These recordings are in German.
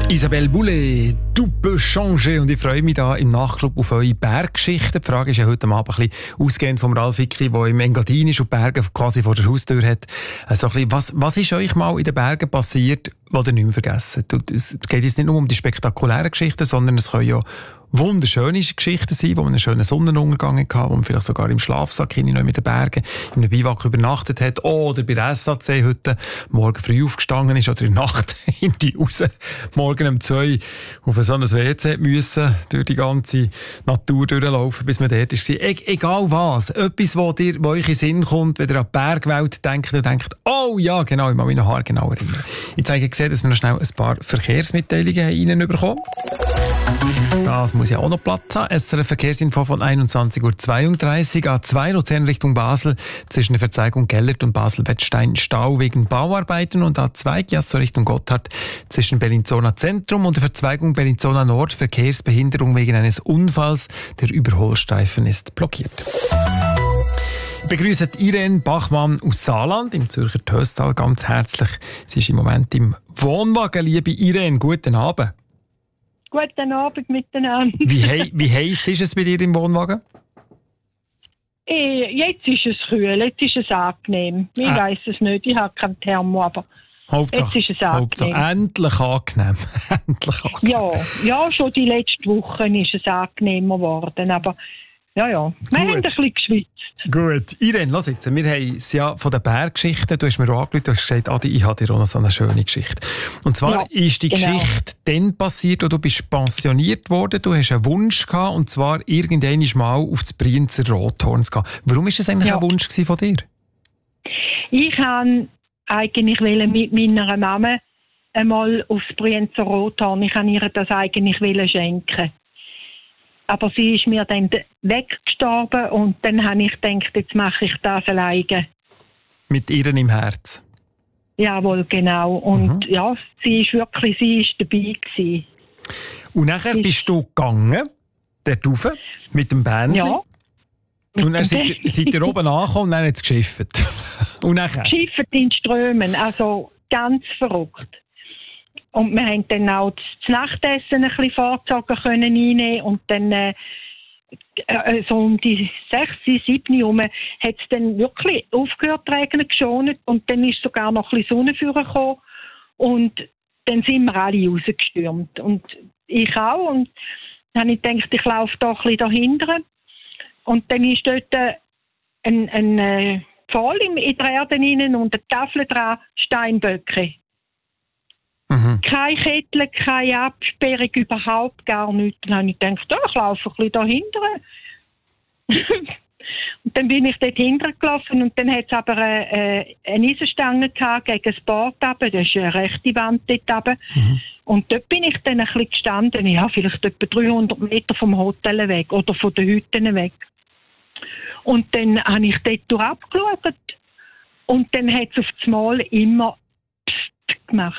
Isabelle Boulay, «Tu peux changer». Und ich freue mich da im Nachtclub auf eure Berggeschichten. Die Frage ist ja heute Abend ein bisschen ausgehend vom Ralf Icki, der im Engadin ist und die Berge quasi vor der Haustür hat. Also ein bisschen, was ist euch mal in den Bergen passiert, was ihr nicht mehr vergessen? Es geht jetzt nicht nur um die spektakulären Geschichten, sondern es können ja wunderschöne Geschichten sein, wo man einen schönen Sonnenuntergang hatte, wo man vielleicht sogar im Schlafsack hinein mit den Bergen in einem Biwak übernachtet hat oder bei der SAC heute morgen früh aufgestanden ist oder in der Nacht hinten raus morgen um 2 auf so ein WC müssen, durch die ganze Natur durchlaufen, bis man dort ist. Egal was, etwas, wo euch in den Sinn kommt, wenn ihr an die Bergwelt denkt und denkt, oh ja, genau, ich muss mich noch haargenau erinnern. Jetzt habe ich gesehen, dass wir noch schnell ein paar Verkehrsmitteilungen reinbekommen. Das muss ja auch noch Platz haben. SRF Verkehrsinfo von 21.32 Uhr. A2 Luzern Richtung Basel. Zwischen der Verzweigung Gellert und Basel-Wettstein Stau wegen Bauarbeiten. Und A2 Chiasso Richtung Gotthard. Zwischen Bellinzona Zentrum und der Verzweigung Bellinzona Nord. Verkehrsbehinderung wegen eines Unfalls. Der Überholstreifen ist blockiert. Ich begrüße Irene Bachmann aus Saarland im Zürcher Töstal ganz herzlich. Sie ist im Moment im Wohnwagen. Liebe Irene, guten Abend. Guten Abend miteinander. Wie heiß ist es bei dir im Wohnwagen? Jetzt ist es kühl, jetzt ist es angenehm. Ich weiss es nicht, ich habe kein Thermo, aber Hauptsache, jetzt ist es angenehm. Endlich angenehm. Endlich angenehm. Ja, schon die letzten Wochen ist es angenehmer geworden, aber ja. Wir haben ein bisschen geschwitzt. Gut. Irene, lass jetzt. Wir haben es ja von den Berggeschichten. Du hast mir auch angerufen, du hast gesagt, Adi, ich habe dir auch noch so eine schöne Geschichte. Und zwar ist die Geschichte dann passiert, als du bist pensioniert worden. Du hast einen Wunsch gehabt, und zwar irgendwann mal auf das Brienzer Rothorn zu gehen. Warum war das eigentlich ein Wunsch von dir? Ich wollte eigentlich mit meiner Mama einmal aufs Brienzer Rothorn. Ich wollte ihr das eigentlich schenken. Aber sie ist mir dann weggestorben und dann habe ich gedacht, jetzt mache ich das alleine. Mit ihr im Herz? Jawohl, genau. Und sie ist dabei gewesen. Und nachher bist du gegangen, dort rauf, mit dem Bändchen. Ja. Und dann seid ihr oben angekommen und dann hat es geschifft. Und nachher? Geschifft in Strömen, also ganz verrückt. Und wir haben dann auch das Nachtessen ein bisschen vorgezogen können reinnehmen und dann so um die 6, 7 herum hat es dann wirklich aufgehört zu regnen, geschont und dann ist sogar noch ein bisschen Sonne vorgekommen und dann sind wir alle rausgestürmt und ich auch und dann habe ich gedacht, ich laufe da ein bisschen dahinter und dann ist dort ein Pfahl in der Erde rein und eine Tafel dran, Steinböcke. Keine Kettel, keine Absperrung, überhaupt gar nichts. Dann habe ich gedacht, ich laufe ein bisschen dahinter. Und dann bin ich dort hintergelaufen und dann hat es aber eine Eisenstange gehabt gegen das Bord runter. Das ist eine rechte Wand dort runter. Und dort bin ich dann ein bisschen gestanden, ja, vielleicht etwa 300 Meter vom Hotel weg oder von den Hütten weg. Und dann habe ich dort durchgeschaut und dann hat es auf das Mal immer Psst gemacht.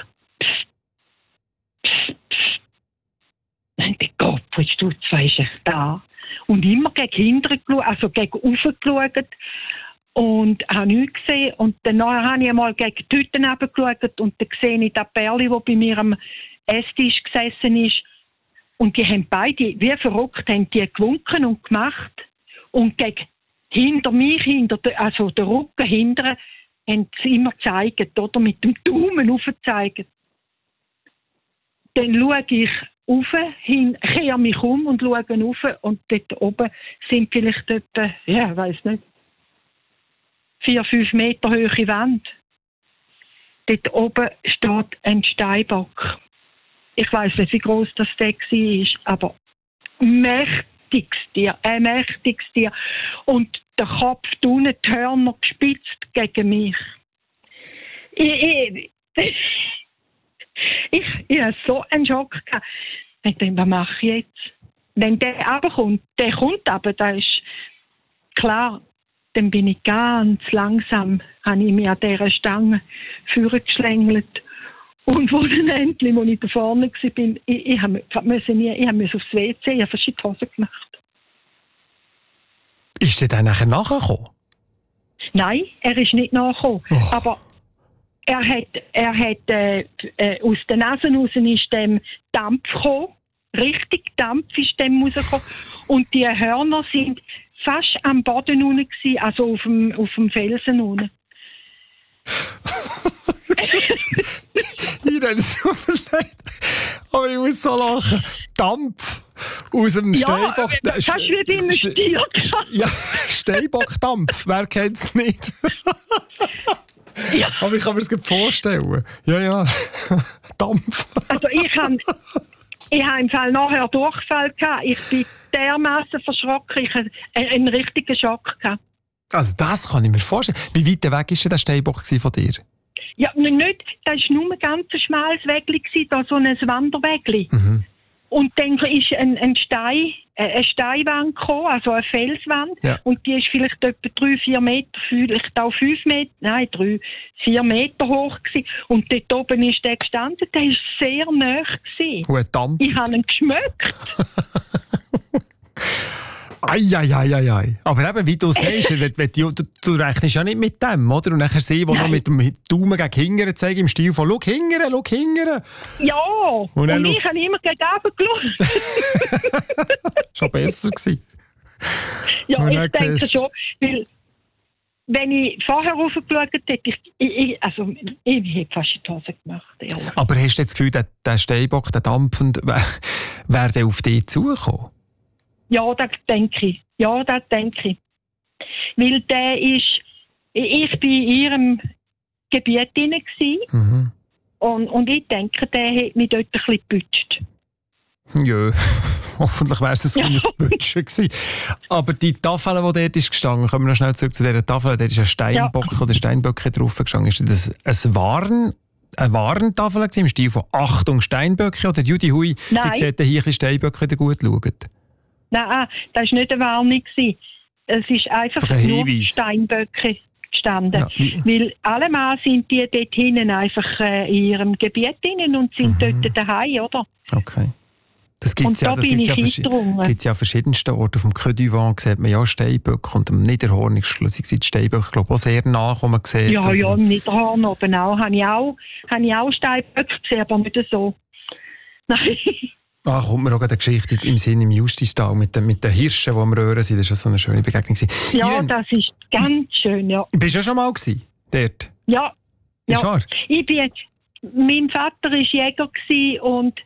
Gott, jetzt du weißt ich da. Und immer gegen hinten geschaut, also gegen rauf geschaut und habe nichts gesehen. Und dann habe ich einmal gegen die Hütten runtergeschaut und dann sehe ich das Pärchen, das bei mir am Esstisch gesessen ist. Und die haben beide, wie verrückt, haben die gewunken und gemacht. Und gegen hinter mich, also den Rücken hinter, haben sie immer gezeigt, oder mit dem Daumen aufgezeigt. Dann schaue ich rauf, kehre mich um und schaue rauf und dort oben sind vielleicht etwa, ja, ich weiss nicht, 4-5 Meter hohe Wand. Dort oben steht ein Steinbock. Ich weiss nicht, wie gross das war, aber mächtiges Tier. Und der Kopf unten, die Hörner gespitzt gegen mich. Ich hatte so einen Schock gehabt. Ich dachte, was mache ich jetzt? Wenn der runterkommt, aber das ist klar, dann bin ich ganz langsam, habe ich mich an dieser Stange vorgeschlängelt. Und wo dann endlich, als ich da vorne war, ich musste aufs WC, ich habe verschiedene Hosen gemacht. Ist der dann nachher nachgekommen? Nein, er ist nicht nachgekommen. Aber er hat aus der Nase raus ist dem Dampf gekommen. Richtig Dampf ist dem rausgekommen. Und die Hörner sind fast am Boden unten gewesen, also auf dem Felsen unten. Es tut mir leid, aber ich muss so lachen. Dampf aus dem Steinbock. Fast wie bei einem Stier. Ja, Steinbockdampf, wer kennt es nicht? Ja. Aber ich kann mir das vorstellen. Ja, Dampf. Also ich habe im Fall nachher Durchfall gehabt. Ich bin dermaßen verschrocken. Ich hatte einen richtigen Schock gehabt. Also das kann ich mir vorstellen. Wie weit weg war der Steinbock von dir? Ja, nicht. Das war nur ein ganz schmales Wägli, da so ein Wanderwägli. Mhm. Und dann ist eine Steinwand gekommen, also eine Felswand. Ja. Und die ist vielleicht etwa 3-4 Meter, vielleicht auch 5 Meter, nein, 3-4 Meter hoch gewesen. Und dort oben ist der gestanden, der war sehr nahe gewesen. Ich habe ihn geschmeckt. Ei. Aber eben, wie du sagst, du rechnest ja nicht mit dem, oder? Und nachher sie, die noch mit dem Daumen gegen Hingern zeigen, im Stil von «Schau hingern!» Ja, und ich habe immer gegen runter geschaut. Schon besser gewesen. Ja, ich denke schon, weil wenn ich vorher raufgeschaut hätte, ich hätte fast die Hose gemacht. Ehrlich. Aber hast du das Gefühl, der Steinbock, der dampfend, wäre der auf dich zugekommen? Ja, das denke ich. Weil der ist, ich war in ihrem Gebiet drin gewesen, und ich denke, der hat mich dort ein bisschen geputscht. Ja, hoffentlich wäre es ein Putschen gewesen. Aber die Tafel, die dort ist gestanden, kommen wir noch schnell zurück zu dieser Tafel, dort ist ein Steinbock oder Steinböcke drauf gestanden. Ist das eine Warentafel im Stil von «Achtung, Steinböcke» oder «Judy Hui, die sieht hier ein Steinböcke, die gut schauen»? Nein, das war nicht eine Warnung. Es ist einfach nur Steinböcke gestanden. Ja. Weil allemal sind die dort hinten einfach in ihrem Gebiet drin und sind dort daheim, oder? Okay. Das gibt es ja an verschiedensten Orten. Auf dem Ködivan sieht man ja Steinböcke und am Niederhorn sind die Steinböcke, glaube ich, auch sehr nah, wo man sieht. Ja, im Niederhorn oben auch. Habe ich auch Steinböcke gesehen, aber nicht so. Nein. Kommt mir auch eine Geschichte im Sinn im Justistal mit den Hirschen, die am Röhren sind. Das war so eine schöne Begegnung. Ja, das ist ganz schön, ja. Bist du schon mal dort? Ja. Ist wahr? Mein Vater war Jäger und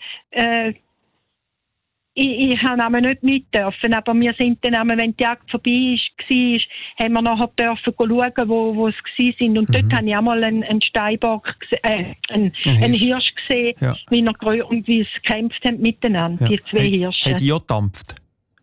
ich habe aber nicht mit dürfen, aber wir sind dann, wenn die Jagd vorbei war, haben wir nachher dürfen schauen, wo es waren. Und dort habe ich auch mal einen Steinbock einen Hirsch gesehen, wie sie gekämpft haben miteinander, die zwei Hirsche. Hat die auch gedampft?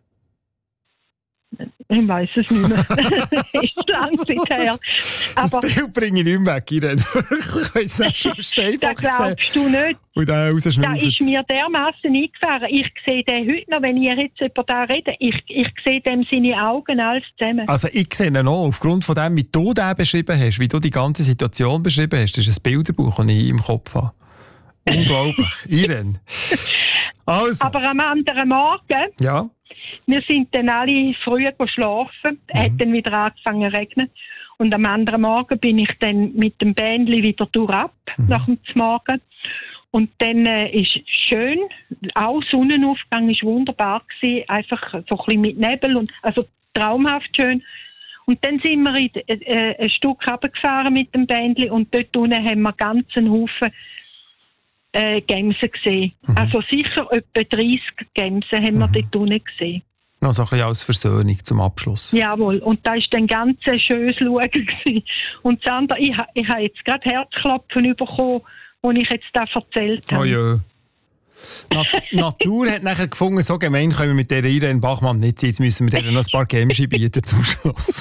Ich weiss es nicht mehr. Ist lang her. Das Bild bringe ich nicht mehr weg. Ich habe jetzt nicht schon Steinbock gesehen. Das glaubst du nicht. Und da ist mir dermassen eingefahren. Ich sehe den heute noch, wenn ich jetzt über den rede. Ich sehe dem seine Augen alles zusammen. Also ich sehe ihn auch. Aufgrund von dem, wie du den beschrieben hast, wie du die ganze Situation beschrieben hast, das ist ein Bilderbuch, das ich im Kopf habe. Unglaublich. Irene. Also. Aber am anderen Morgen... Ja. Wir sind dann alle früh schlafen. Es hat dann wieder angefangen zu regnen. Und am anderen Morgen bin ich dann mit dem Bändli wieder durchab, nach dem Morgen. Und dann ist schön, auch Sonnenaufgang ist wunderbar gewesen, einfach so ein bisschen mit Nebel und also traumhaft schön. Und dann sind wir ein Stück runtergefahren mit dem Bändli und dort unten haben wir ganz einen Haufen Gämse gesehen. Also sicher etwa 30 Gämse haben wir dort unten gesehen. Noch so ein bisschen als Versöhnung zum Abschluss. Jawohl, und da war dann ganz schönes Schauen gewesen. Und das andere, ich habe jetzt gerade Herzklopfen bekommen, als ich jetzt das erzählt habe. Oh ja. Natur hat nachher gefunden, so gemein können wir mit der Irene Bachmann nicht sein. Jetzt müssen wir dir noch ein paar Gämse bieten zum Schluss.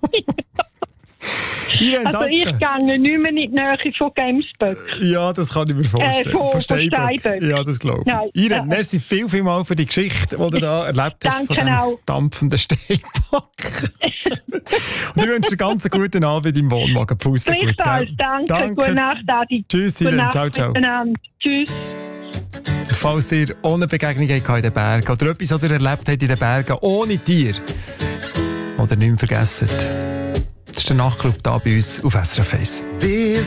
Irene, also danke. Ich gehe nicht mehr in die Nähe von Gemsböcken. Ja, das kann ich mir vorstellen. Von Steinböcken. Ja, das glaube ich. Irene, merci viel für die Geschichte, die du da erlebt hast. Danke von dem dampfenden Steinbock. Und ich wünsche dir ganz einen guten Abend im Wohnwagen. Gleichfalls, danke. Gute Nacht, Adi. Tschüss, Irene. Ciao, ciao. Tschüss. Falls ihr ohne Begegnung in den Bergen oder etwas oder erlebt habt in den Bergen ohne Tier oder nicht mehr vergessen, das ist der Nachtclub hier bei uns auf SRF 1.